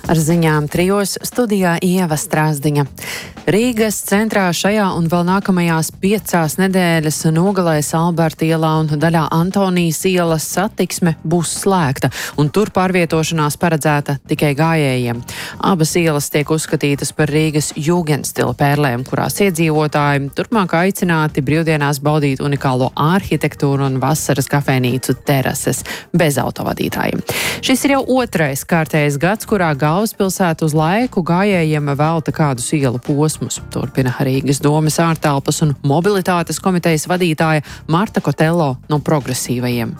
Ar ziņām trijos studijā Ieva Strāzdiņa. Rīgas centrā šajā un vēl nākamajās 5 nedēļas nogalēs Alberta ielā un daļā Antonijas ielas satiksme būs slēgta, un tur pārvietošanās paredzēta tikai gājējiem. Abas ielas tiek uzskatītas par Rīgas jūgendstila pērlēm, kurās iedzīvotāji turpmāk aicināti brīvdienās baudīt unikālo arhitektūru un vasaras kafejnīcu terases bez autovadītājiem. Šis ir jau otrais kārtējs gads, kurā galvaspilsēta uz laiku gājējiem velta kādus ielu posmus. Turpina Rīgas domes ārtelpas un mobilitātes komitejas vadītāja Marta Kotello no Progresīvajiem.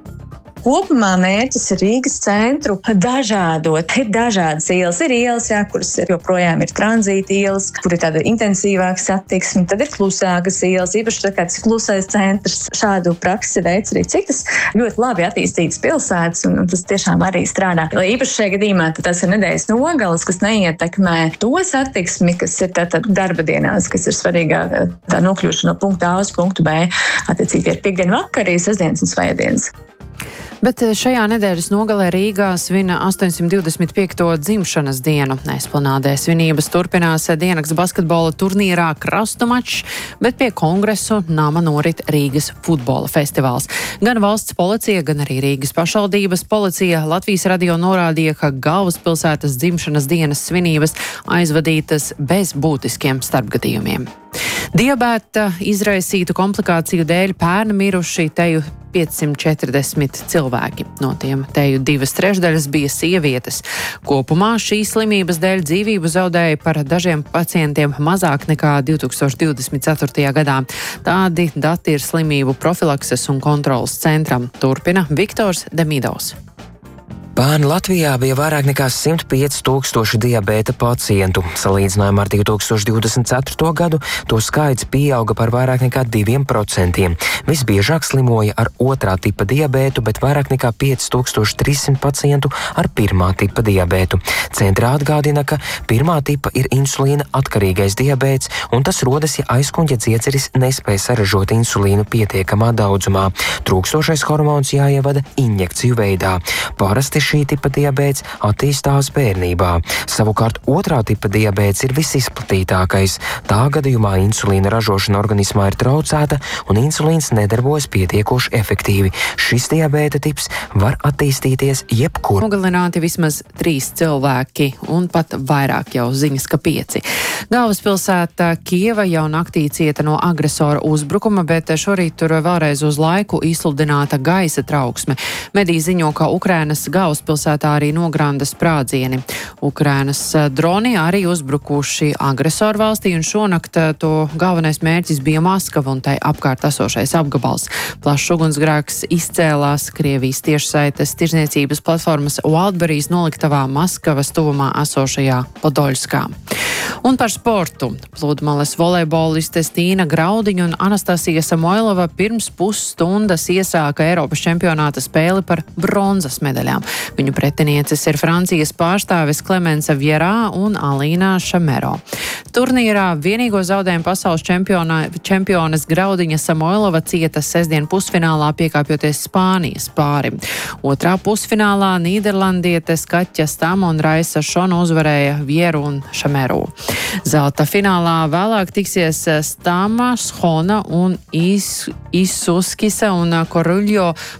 Kopumā mērķis ir Rīgas centru dažādot. Ir dažādas ielas. Ir ielas, kuras joprojām ir tranzīta ielas, kur ir tāda intensīvāka satiksme. Tad ir klusākas ielas, īpaši kāds klusais centrs. Šādu praksi veids arī citas ļoti labi attīstītas pilsētas, un tas tiešām arī strādā. Īpaši šajā gadījumā tas ir nedēļas nogales, kas neietekmē to satiksmi, kas ir tātad darba dienās, kas ir svarīgāk tā nokļūšana no punkta A uz punktu B. Attiecīgi ir piekdienu vakarī, sestdienas un svētdienas. Bet šajā nedēļas nogalē Rīgā svina 825. dzimšanas dienu. Esplanādē svinības turpinās diennakts basketbola turnīrā Krastu mačs, bet pie Kongresu nama norit Rīgas futbola festivāls. Gan valsts policija, gan arī Rīgas pašvaldības policija Latvijas radio norādīja, ka galvaspilsētas dzimšanas dienas svinības aizvadītas bez būtiskiem starpgadījumiem. Diabēta izraisītu komplikāciju dēļ pērn miruši teju 540 cilvēki. No tiem teju 2/3 bija sievietes. Kopumā šīs slimības dēļ dzīvību zaudēja par dažiem pacientiem mazāk nekā 2024. gadā. Tādi dati ir slimību profilakses un kontrolas centram. Turpina Viktors Demidovs. Pērn Latvijā bija vairāk nekā 105 000 diabēta pacientu. Salīdzinājumā ar 2024. gadu to skaits pieauga par vairāk nekā 2%. Visbiežāk slimoja ar 2. tipa diabētu, bet vairāk nekā 5300 pacientu ar 1. tipa diabētu. Centrā atgādina, ka 1. tipa ir insulīna atkarīgais diabēts, un tas rodas, ja aizkuņģa dzieceris nespēj saražot insulīnu pietiekamā daudzumā. Trūkstošais hormons jāievada injekciju veidā. Parasti šī tipa diabēts attīstās bērnībā. Savukārt 2. tipa diabēts ir visizplatītākais. Tā gadījumā insulīna ražošana organismā ir traucēta un insulīns nedarbojas pietiekoši efektīvi. Šis diabēta tips var attīstīties jebkur. Nogalināti vismaz 3 cilvēki un pat vairāk, jau ziņas, ka 5. Galvaspilsēta Kieva jau naktī cieta no agresora uzbrukuma, bet šorīt tur vēlreiz uz laiku izsludināta gaisa trauksme. Mediji ziņo, ka Ukrainas galvaspilsētā arī nogranda sprādzieni. Ukrainas droni arī uzbrukuši agresoru valstī, un šonakt to galvenais mērķis bija Maskava un tai apkārt esošais apgabals. Plašs ugunsgrēks izcēlās Krievijas tiešsaites tirzniecības platformas Wildberries noliktavā Maskavas tuvumā esošajā Podoļskā. Un par sportu. Pludmales volejbolistes Tīna Graudiņa un Anastasija Samoilova pirms pusstundas iesāka Eiropas čempionāta spēli par bronzas medaļām. Viņu pretinieces ir Francijas pārstāves Clemensa Vierā un Alīna Šamero. Turnīrā vienīgo zaudējumu pasaules čempiones Graudiņa Samoilova cieta sestdien pusfinālā, piekāpjoties Spānijas pārim. Otrā pusfinālā nīderlandietes Kaķa Stama un Raisa Šona uzvarēja Vieru un Šameru. Zelta finālā vēlāk tiksies Stama, Šona un Isuskisa un Koruļo